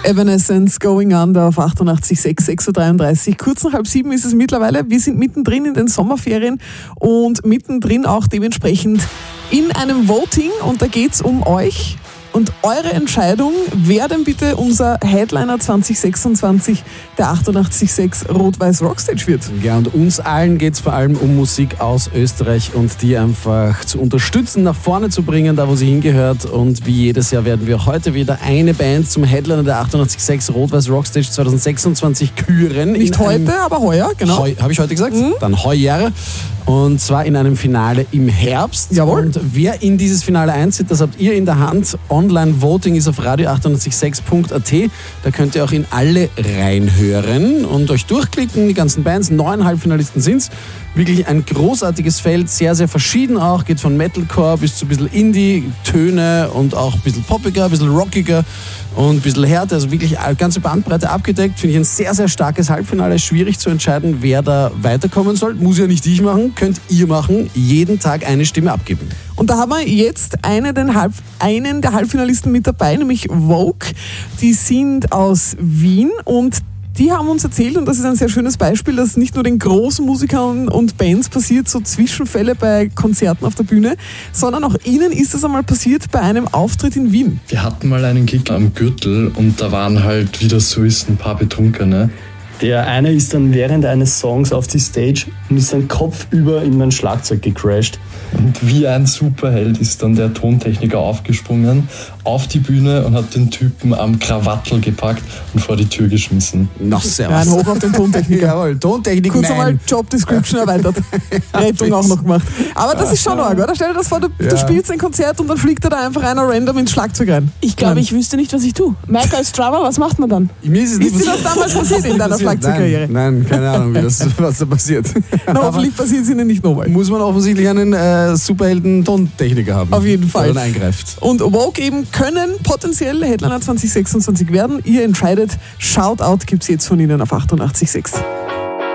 Evanescence Going Under auf 88,6, 6.33 Uhr. Kurz nach 6:30 ist es mittlerweile. Wir sind mittendrin in den Sommerferien und mittendrin auch dementsprechend in einem Voting. Und da geht es um euch und eure Entscheidung, wer denn bitte unser Headliner 2026 der 88,6 Rot-Weiß Rockstage wird. Ja, und uns allen geht es vor allem um Musik aus Österreich und die einfach zu unterstützen, nach vorne zu bringen, da wo sie hingehört. Und wie jedes Jahr werden wir heute wieder eine Band zum Headliner der 88,6 Rot-Weiß Rockstage 2026 küren. Nicht heute, aber heuer, genau. Habe ich heute gesagt? Dann heuer. Und zwar in einem Finale im Herbst. Jawohl. Und wer in dieses Finale einzieht, das habt ihr in der Hand. Online-Voting ist auf radio886.at. Da könnt ihr auch in alle reinhören und euch durchklicken. Die ganzen Bands, 9 Halbfinalisten sind's. Wirklich ein großartiges Feld, sehr, sehr verschieden auch. Geht von Metalcore bis zu ein bisschen Indie-Töne und auch ein bisschen poppiger, ein bisschen rockiger und ein bisschen härter. Also wirklich eine ganze Bandbreite abgedeckt. Finde ich ein sehr, sehr starkes Halbfinale. Schwierig zu entscheiden, wer da weiterkommen soll. Muss ja nicht ich machen, könnt ihr machen. Jeden Tag eine Stimme abgeben. Und da haben wir jetzt einen der Halbfinalisten mit dabei, nämlich Vogue. Die sind aus Wien und die haben uns erzählt, und das ist ein sehr schönes Beispiel, dass nicht nur den großen Musikern und Bands passiert, so Zwischenfälle bei Konzerten auf der Bühne, sondern auch ihnen ist es einmal passiert bei einem Auftritt in Wien. Wir hatten mal einen Gig am Gürtel und da waren halt, wie das so ist, ein paar Betrunkene. Der eine ist dann während eines Songs auf die Stage und ist dann kopfüber in mein Schlagzeug gecrashed. Und wie ein Superheld ist dann der Tontechniker aufgesprungen auf die Bühne und hat den Typen am Krawattel gepackt und vor die Tür geschmissen. Noch servus. Ja, ein Hoch auf den Tontechniker. Jawohl, Tontechnik, Kurz einmal Job Description erweitert. Rettung auch noch gemacht. Aber das ist schon arg, oder? Stell dir das vor, du spielst ein Konzert und dann fliegt da einfach einer random ins Schlagzeug rein. Ich glaube, ich wüsste nicht, was ich tue. Mike als Drummer, was macht man dann? Mir ist es nicht Ist dir das damals passiert in deiner Schlagzeugkarriere? Nein, keine Ahnung, was da passiert. Na, hoffentlich passiert es ihnen nicht nochmal. Muss man offensichtlich einen Superhelden-Tontechniker haben. Auf jeden Fall. Der dann eingreift. Und Vogue eben können potenziell Headliner 2026 werden. Ihr entscheidet. Shoutout gibt es jetzt von Ihnen auf 88,6.